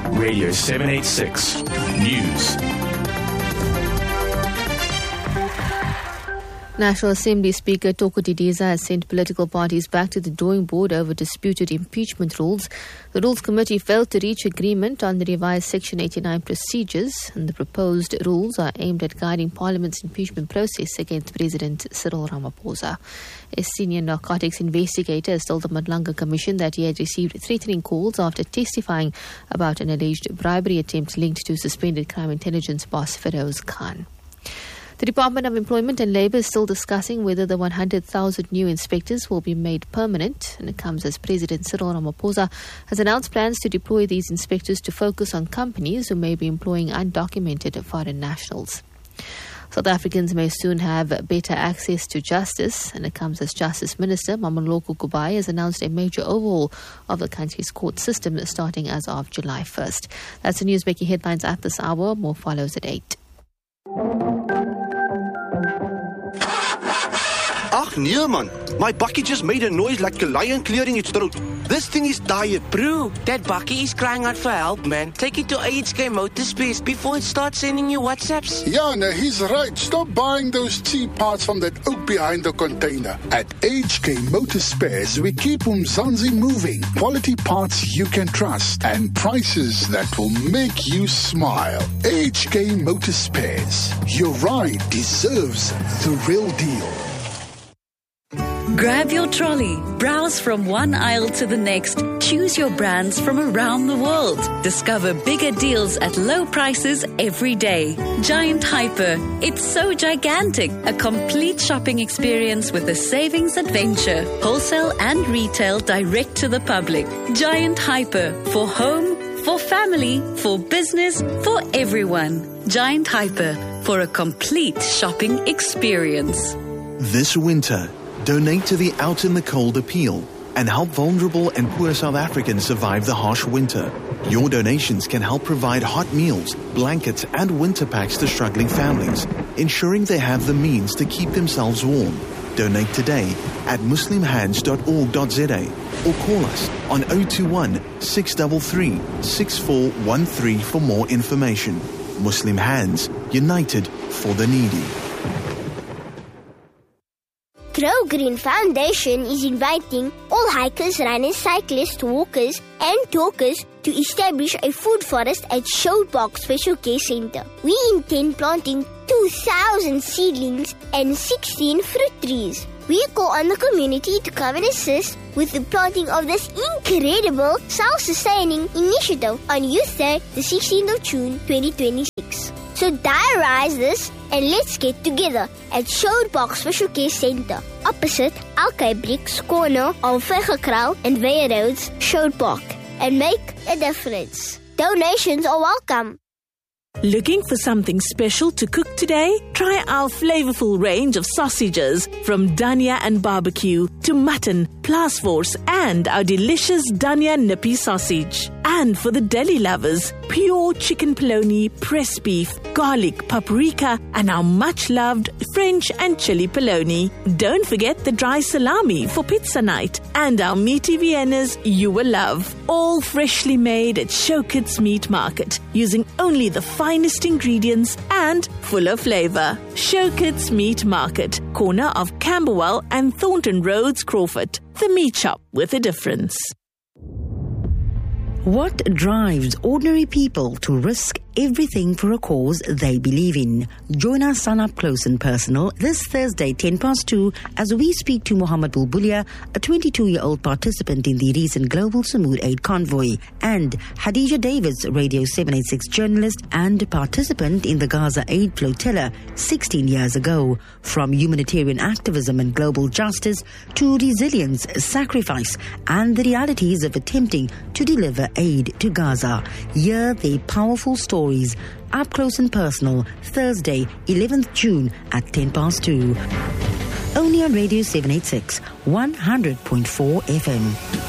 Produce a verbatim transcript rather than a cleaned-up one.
Radio seven eighty-six News. National Assembly Speaker Toko Didiza has sent political parties back to the drawing board over disputed impeachment rules. The Rules Committee failed to reach agreement on the revised Section eighty-nine procedures, and the proposed rules are aimed at guiding Parliament's impeachment process against President Cyril Ramaphosa. A senior narcotics investigator has told the Madlanga Commission that he had received threatening calls after testifying about an alleged bribery attempt linked to suspended crime intelligence boss Feroz Khan. The Department of Employment and Labour is still discussing whether the one hundred thousand new inspectors will be made permanent, and it comes as President Cyril Ramaphosa has announced plans to deploy these inspectors to focus on companies who may be employing undocumented foreign nationals. South Africans may soon have better access to justice, and it comes as Justice Minister Mamoloko Kubai has announced a major overhaul of the country's court system starting as of July first. That's the news making headlines at this hour. More follows at eight. Ach nee man, my bakkie just made a noise like a lion clearing its throat. This thing is tired. Bro, that bakkie is crying out for help, man. Take it to A H K Motorspace before it starts sending you WhatsApps. Yeah, no, he's right. Stop buying those cheap parts from that oak behind the container. At A H K Motorspares, we keep Umzansi moving. Quality parts you can trust and prices that will make you smile. A H K Motorspares. Your ride deserves the real deal. Grab your trolley, browse from one aisle to the next, choose your brands from around the world. Discover bigger deals at low prices every day. Giant Hyper, it's so gigantic. A complete shopping experience with a savings adventure. Wholesale and retail direct to the public. Giant Hyper, for home, for family, for business, for everyone. Giant Hyper, for a complete shopping experience. This winter, donate to the Out in the Cold appeal and help vulnerable and poor South Africans survive the harsh winter. Your donations can help provide hot meals, blankets and winter packs to struggling families, ensuring they have the means to keep themselves warm. Donate today at muslim hands dot org dot za or call us on zero two one, six three three, six four one three for more information. Muslim Hands, united for the needy. Grow Green Foundation is inviting all hikers, runners, cyclists, walkers and talkers to establish a food forest at Showbox Special Care Centre. We intend planting two thousand seedlings and sixteen fruit trees. We call on the community to come and assist with the planting of this incredible self-sustaining initiative on Youth Day, the sixteenth of June twenty twenty-six. So diarize this and let's get together at Showbox Special Care Centre, opposite Alkay Bricks, corner of Vergekraal and Weyer Roads, Showpark, and make a difference. Donations are welcome. Looking for something special to cook today? Try our flavorful range of sausages from Dania and Barbecue to mutton, Plasforce and our delicious Dania Nippy sausage. And for the deli lovers, pure chicken polony, pressed beef, garlic, paprika and our much-loved French and chili polony. Don't forget the dry salami for pizza night and our meaty Viennas you will love. All freshly made at Showkits Meat Market using only the finest ingredients and full of flavor. Showkits Meat Market, corner of Camberwell and Thornton Roads, Crawford. The meat shop with a difference. What drives ordinary people to risk everything for a cause they believe in? Join us on Up Close and Personal this Thursday, ten past two, as we speak to Mohammed Bulbulia, a twenty-two-year-old participant in the recent Global Samud Aid Convoy, and Hadija Davids, Radio seven eighty-six journalist and participant in the Gaza Aid Flotilla sixteen years ago. From humanitarian activism and global justice to resilience, sacrifice, and the realities of attempting to deliver aid to Gaza. Hear their powerful stories. Up Close and Personal, Thursday, eleventh of June at ten past two. Only on Radio seven eighty-six, one hundred point four F M.